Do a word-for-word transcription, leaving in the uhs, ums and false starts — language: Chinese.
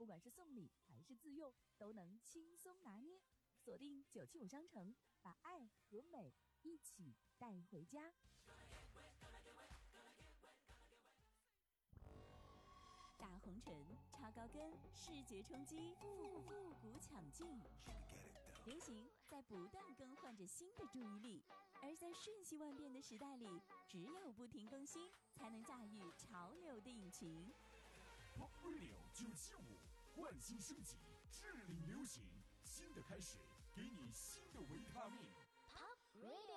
管是送礼还是自用，都能轻松拿捏。锁定九七五商城，把爱和美一起带回家。大红唇、超高跟、视觉冲击、复复古抢镜，流行在不断更换着新的注意力，而在瞬息万变的时代里，只有不停更新，才能驾驭潮流的引擎。 Pop Radio 九七五，焕新升级，致力流行，新的开始，给你新的维他命。 Pop Radio。